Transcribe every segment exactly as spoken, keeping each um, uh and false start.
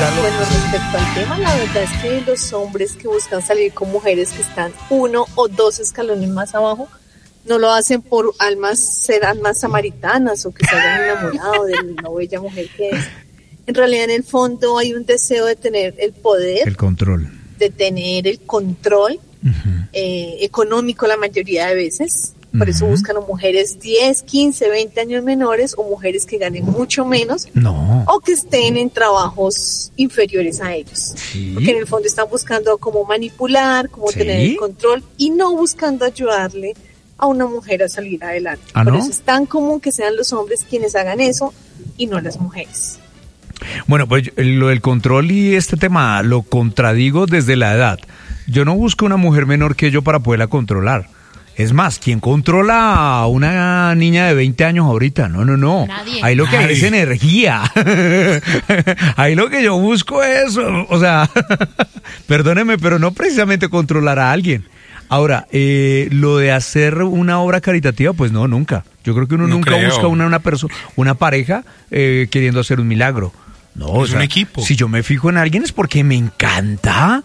Claro. Bueno, respecto al tema, la verdad es que los hombres que buscan salir con mujeres que están uno o dos escalones más abajo, no lo hacen por almas, ser almas samaritanas o que se hayan enamorado de la bella mujer que es. En realidad, en el fondo, hay un deseo de tener el poder, El control. de tener el control Uh-huh. eh, económico la mayoría de veces. Por eso Ujú. buscan a mujeres diez, quince, veinte años menores o mujeres que ganen mucho menos No. o que estén en trabajos inferiores a ellos. Sí. Porque en el fondo están buscando cómo manipular, cómo ¿Sí? tener el control y no buscando ayudarle a una mujer a salir adelante. ¿Ah, Por no? eso es tan común que sean los hombres quienes hagan eso y no las mujeres. Bueno, pues yo- lo del control y este tema lo contradigo desde la edad. Yo no busco una mujer menor que yo para poderla controlar. Es más, ¿quién controla a una niña de veinte años ahorita? No, no, no. Nadie. Ahí lo que hay Nadie. es energía. Ahí lo que yo busco es, o sea, perdóneme, pero no precisamente controlar a alguien. Ahora, eh, lo de hacer una obra caritativa, pues no, nunca. Yo creo que uno No nunca creo. busca una, una persona, una pareja eh, queriendo hacer un milagro. No, Es un equipo. Si yo me fijo en alguien es porque me encanta.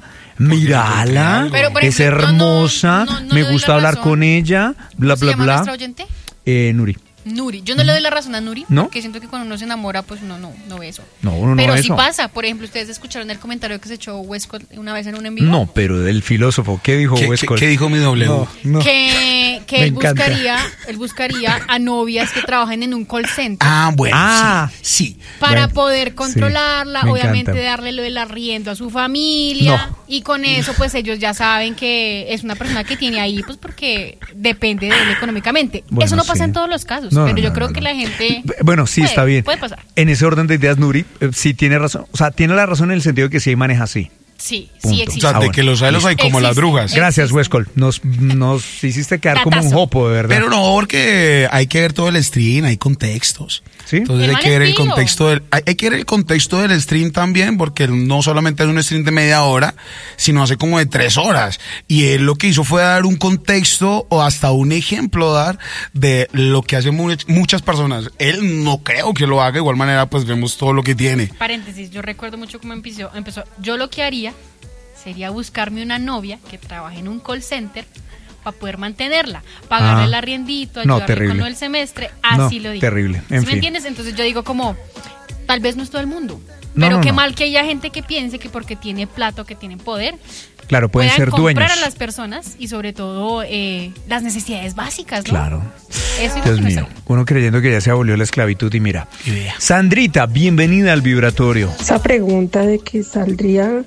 Mírala, Pero, por es ejemplo, no, no, hermosa, no, no me le doy gusta la hablar razón. con ella, bla, ¿Cómo se bla, llama bla. nuestra oyente? Eh, Nuri. Nuri. Yo no le doy la razón a Nuri, ¿No? porque siento que cuando uno se enamora, pues no, no, no ve eso. No, uno no Pero ve sí eso. pasa. Por ejemplo, ustedes escucharon el comentario que se echó Westcott una vez en un en vivo. No, pero del filósofo, ¿qué dijo ¿Qué, qué, Westcott? qué dijo mi doble? No, no. Que, que Me él encanta. buscaría, él buscaría a novias que trabajen en un call center. Ah, bueno, Ah. sí, sí. Para Bueno, poder controlarla, sí, me obviamente encanta. darle lo del arriendo a su familia. No. Y con eso, pues ellos ya saben que es una persona que tiene ahí, pues porque depende de él económicamente. Bueno, eso no pasa sí. en todos los casos, No, pero no, yo no, creo no, que no. la gente. Bueno, sí, puede- está bien. Puede pasar. En ese orden de ideas, Nuri, eh, sí tiene razón. O sea, tiene la razón en el sentido de que sí hay maneja así. Sí, Punto. sí O existe. sea, Ah, de bueno. que los hay, los hay como las Existe. brujas. Gracias, Existe. Westcott. Nos, nos hiciste quedar como un Datazo. jopo, de verdad. Pero no, porque hay que ver todo el stream, hay contextos. ¿Sí? Entonces El hay man que es ver el pillo. contexto del, hay, hay que ver el contexto del stream también, porque no solamente es un stream de media hora, sino hace como de tres horas. Y él lo que hizo fue dar un contexto o hasta un ejemplo dar de lo que hacen mu- muchas personas. Él no creo que lo haga, de igual manera pues vemos todo lo que tiene. Paréntesis, yo recuerdo mucho cómo empezó, empezó. Yo lo que haría sería buscarme una novia que trabaje en un call center para poder mantenerla, pagarle Ah. el arriendito, No, ayudarle terrible. con lo del semestre, así No, lo digo. terrible, en ¿Sí fin. me entiendes? Entonces yo digo como, tal vez no es todo el mundo, No, pero no, qué no. mal que haya gente que piense que porque tiene plata o que tiene poder, Claro, pueden puedan ser comprar dueños. a las personas y sobre todo eh, las necesidades básicas, ¿no? Claro. Eso Dios es lo que mío, uno creyendo que ya se abolió la esclavitud y mira. Y vea. Sandrita, bienvenida al vibratorio. Esa pregunta de que saldría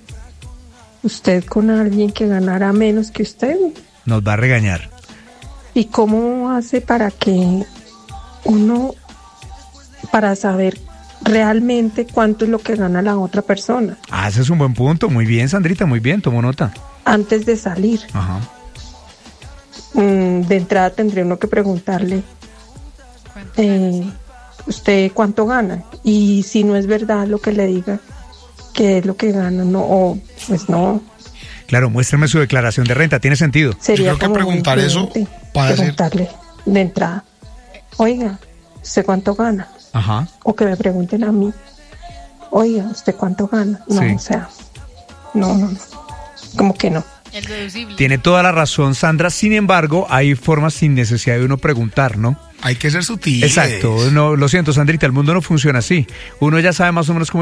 usted con alguien que ganara menos que usted, Nos va a regañar. ¿y cómo hace para que uno, para saber realmente cuánto es lo que gana la otra persona Ah, ese es un buen punto. Muy bien, Sandrita, muy bien, tomo nota. antes de salir? Ajá. Mm, de entrada tendría uno que preguntarle, ¿Cuánto eh, ¿usted cuánto gana? Y si no es verdad lo que le diga, qué es lo que gana, no, o pues no. Claro, muéstrame su declaración de renta, tiene sentido. Sería creo que como preguntar muy eso prudente para decir- preguntarle de entrada, oiga, ¿usted cuánto gana? Ajá. O que me pregunten a mí, oiga, ¿usted cuánto gana? No, Sí. o sea, no, no, no, como que no. El deducible. Tiene toda la razón, Sandra. Sin embargo, hay formas sin necesidad de uno preguntar, ¿no? Hay que ser sutil. Exacto. No, lo siento, Sandrita, el mundo no funciona así. Uno ya sabe más o menos cómo